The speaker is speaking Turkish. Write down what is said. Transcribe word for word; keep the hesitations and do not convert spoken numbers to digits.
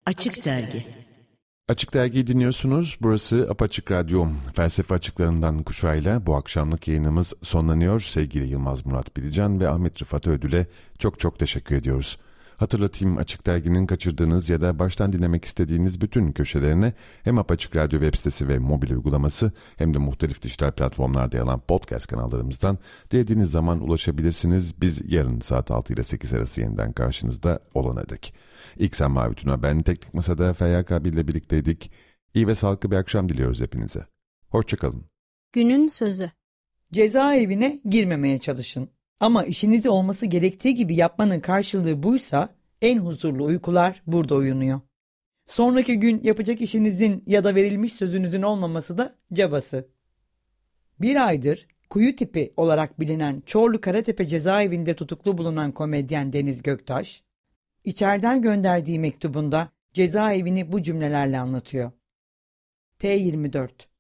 Açık Dergi. Açık Dergi'yi dinliyorsunuz. Burası Apaçık Radyo. Felsefe açıklarından kuşağıyla bu akşamlık yayınımız sonlanıyor. Sevgili Yılmaz Murat Bilican ve Ahmet Rıfat Ödül'e çok çok teşekkür ediyoruz. Hatırlatayım, Açık Dergi'nin kaçırdığınız ya da baştan dinlemek istediğiniz bütün köşelerine hem Apaçık Radyo web sitesi ve mobil uygulaması hem de muhtelif dijital platformlarda yer alan podcast kanallarımızdan dilediğiniz zaman ulaşabilirsiniz. Biz yarın saat altı ile sekiz arası yeniden karşınızda olana dek. İksen Mavi Tuna, ben Teknik Masa'da Feyyak abiyle birlikteydik. İyi ve sağlıklı bir akşam diliyoruz hepinize. Hoşçakalın. Günün sözü. Cezaevine girmemeye çalışın. Ama işinizi olması gerektiği gibi yapmanın karşılığı buysa en huzurlu uykular burada uyunuyor. Sonraki gün yapacak işinizin ya da verilmiş sözünüzün olmaması da cabası. Bir aydır kuyu tipi olarak bilinen Çorlu Karatepe cezaevinde tutuklu bulunan komedyen Deniz Göktaş, içeriden gönderdiği mektubunda cezaevini bu cümlelerle anlatıyor. T yirmi dört